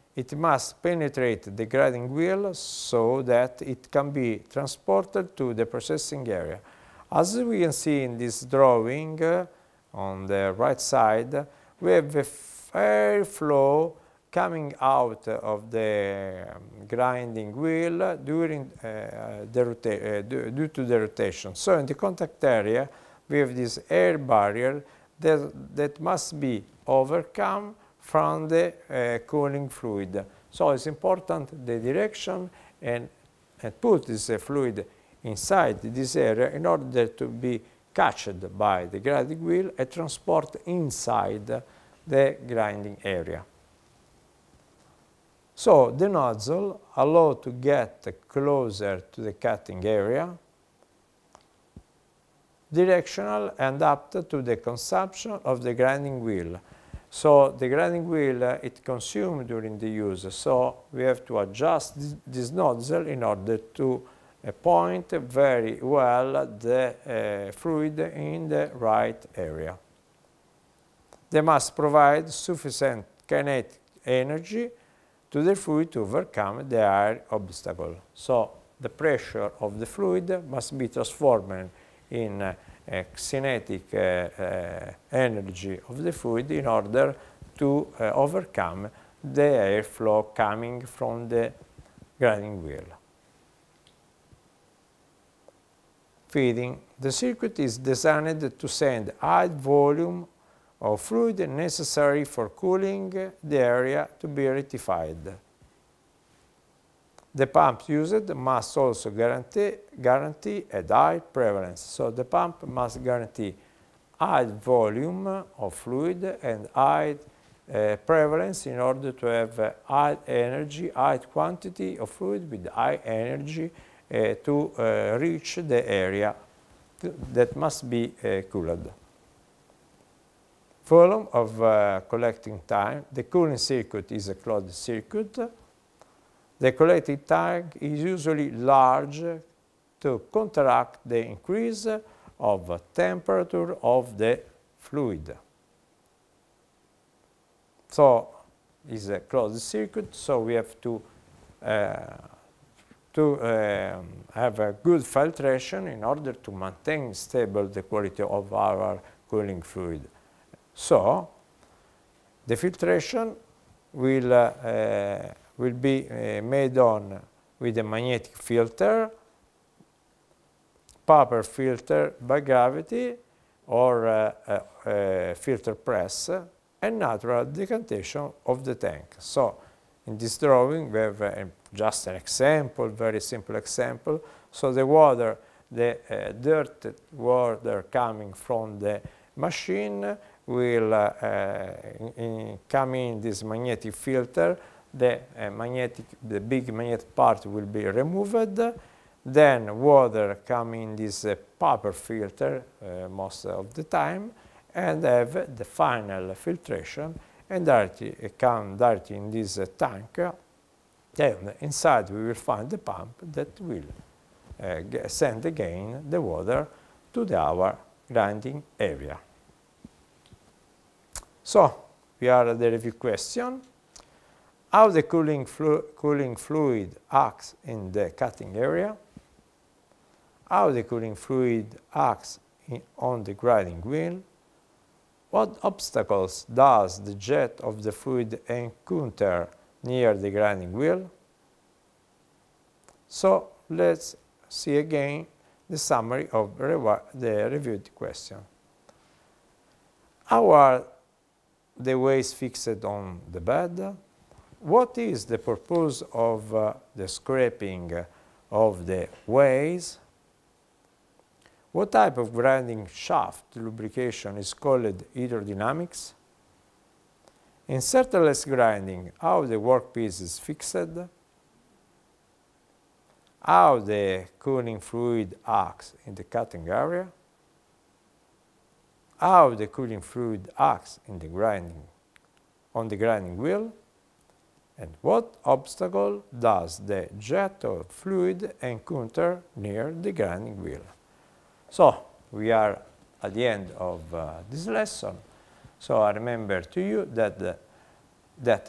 it must penetrate the grinding wheel so that it can be transported to the processing area. As we can see in this drawing, on the right side, we have a air flow coming out of the grinding wheel during due to the rotation. So in the contact area, we have this air barrier that must be overcome from the cooling fluid. So it's important the direction and put this fluid inside this area in order to be catched by the grinding wheel and transport inside the grinding area. So the nozzle allows to get closer to the cutting area, directional and up to the consumption of the grinding wheel. So the grinding wheel, it consumes during the use, so we have to adjust this nozzle in order to point very well the fluid in the right area. They must provide sufficient kinetic energy to the fluid to overcome the air obstacle. So the pressure of the fluid must be transformed in kinetic energy of the fluid in order to overcome the airflow coming from the grinding wheel. Feeding. The circuit is designed to send high volume of fluid necessary for cooling the area to be rectified. The pump used must also guarantee a high prevalence. So the pump must guarantee high volume of fluid and high prevalence in order to have high energy, high quantity of fluid with high energy to reach the area that must be cooled. Volume of collecting time. The cooling circuit is a closed circuit. The collecting tank is usually large to counteract the increase of temperature of the fluid. So it's a closed circuit, so we have to have a good filtration in order to maintain stable the quality of our cooling fluid. So the filtration will be made on with a magnetic filter, paper filter by gravity, or a filter press, and natural decantation of the tank. So in this drawing we have just an example, very simple example. So the water, the dirt water coming from the machine will come in this magnetic filter. The big magnetic part will be removed. Then water come in this paper filter most of the time, and have the final filtration and come directly in this tank. Then inside we will find the pump that will send again the water to our grinding area. So we are at the review question. How the cooling fluid acts in the cutting area. How the cooling fluid acts on the grinding wheel. What obstacles does the jet of the fluid encounter near the grinding wheel? So let's see again the summary of the reviewed question. How are the weights fixed on the bed? What is the purpose of the scraping of the weights? What type of grinding shaft lubrication is called hydrodynamics? In serteless grinding, how the workpiece is fixed? How the cooling fluid acts in the cutting area? How the cooling fluid acts in the on the grinding wheel? And what obstacle does the jet of fluid encounter near the grinding wheel? So we are at the end of this lesson. So I remember to you that